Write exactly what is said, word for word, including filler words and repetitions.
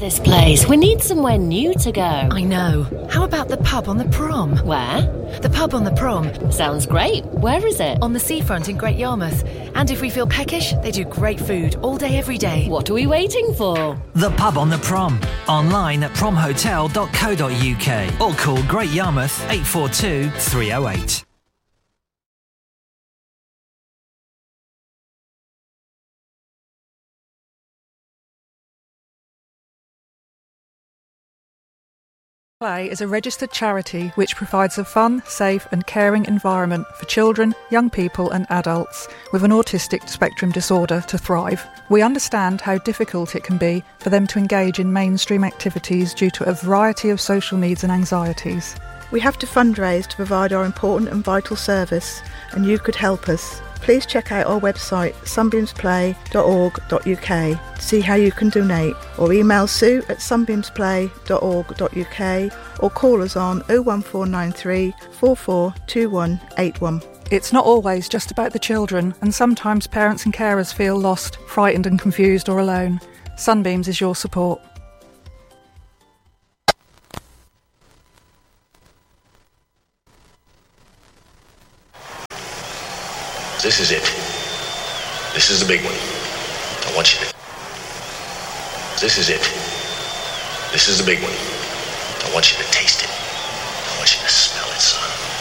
this place. We need somewhere new to go. I know. How about the pub on the prom? Where? The pub on the prom. Sounds great. Where is it? On the seafront in Great Yarmouth. And if we feel peckish, they do great food all day, every day. What are we waiting for? The pub on the prom. Online at prom hotel dot co dot uk or call Great Yarmouth eight four two, three oh eight. Play is a registered charity which provides a fun, safe and caring environment for children, young people and adults with an autistic spectrum disorder to thrive. We understand how difficult it can be for them to engage in mainstream activities due to a variety of social needs and anxieties. We have to fundraise to provide our important and vital service, and you could help us. Please check out our website sunbeams play dot org dot uk to see how you can donate, or email sue at sunbeams play dot org dot uk or call us on oh one four nine three, four four two one eight one. It's not always just about the children, and sometimes parents and carers feel lost, frightened and confused or alone. Sunbeams is your support. This is it. This is the big one. I want you to... This is it. This is the big one. I want you to taste it. I want you to smell it.